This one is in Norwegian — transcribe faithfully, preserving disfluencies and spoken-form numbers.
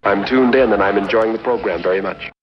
I'm tuned in and I'm enjoying the program very much.